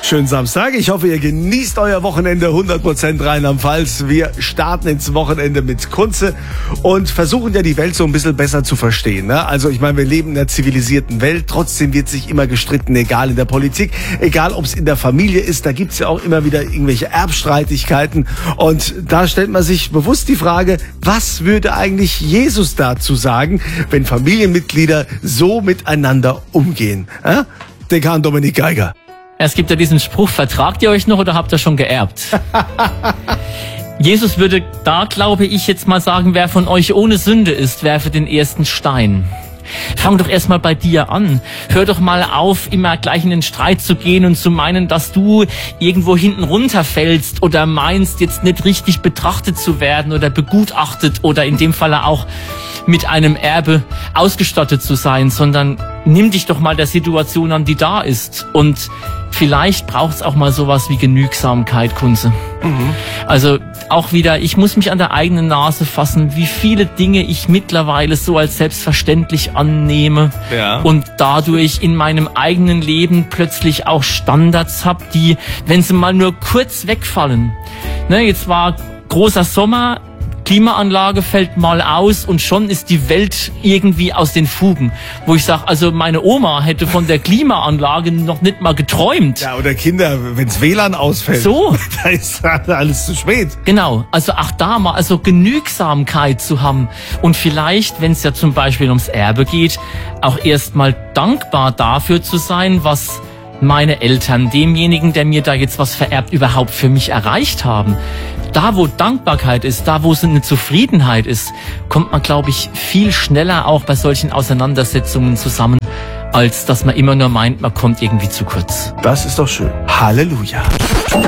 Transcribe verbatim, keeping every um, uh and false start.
Schönen Samstag. Ich hoffe, ihr genießt euer Wochenende hundert Prozent Rheinland-Pfalz. Wir starten ins Wochenende mit Kunze und versuchen ja die Welt so ein bisschen besser zu verstehen. Ne? Also ich meine, wir leben in einer zivilisierten Welt. Trotzdem wird sich immer gestritten, egal in der Politik, egal ob es in der Familie ist. Da gibt's ja auch immer wieder irgendwelche Erbstreitigkeiten. Und da stellt man sich bewusst die Frage, was würde eigentlich Jesus dazu sagen, wenn Familienmitglieder so miteinander umgehen? Ja? Dekan Dominik Geiger. Es gibt ja diesen Spruch, vertragt ihr euch noch oder habt ihr schon geerbt? Jesus würde da, glaube ich, jetzt mal sagen, wer von euch ohne Sünde ist, werfe den ersten Stein. Fang doch erstmal bei dir an. Hör doch mal auf, immer gleich in den Streit zu gehen und zu meinen, dass du irgendwo hinten runterfällst oder meinst, jetzt nicht richtig betrachtet zu werden oder begutachtet oder in dem Falle auch mit einem Erbe ausgestattet zu sein, sondern nimm dich doch mal der Situation an, die da ist. Und vielleicht braucht es auch mal sowas wie Genügsamkeit, Kunze. Mhm. Also auch wieder, ich muss mich an der eigenen Nase fassen, wie viele Dinge ich mittlerweile so als selbstverständlich annehme, ja, und dadurch in meinem eigenen Leben plötzlich auch Standards habe, die, wenn sie mal nur kurz wegfallen, ne, jetzt war großer Sommer, Klimaanlage fällt mal aus und schon ist die Welt irgendwie aus den Fugen. Wo ich sage, also meine Oma hätte von der Klimaanlage noch nicht mal geträumt. Ja, oder Kinder, wenns W L A N ausfällt. So. Da ist alles zu spät. Genau, also auch da mal also Genügsamkeit zu haben. Und vielleicht, wenn es ja zum Beispiel ums Erbe geht, auch erstmal dankbar dafür zu sein, was meine Eltern, demjenigen, der mir da jetzt was vererbt, überhaupt für mich erreicht haben. Da, wo Dankbarkeit ist, da, wo es eine Zufriedenheit ist, kommt man, glaube ich, viel schneller auch bei solchen Auseinandersetzungen zusammen, als dass man immer nur meint, man kommt irgendwie zu kurz. Das ist doch schön. Halleluja.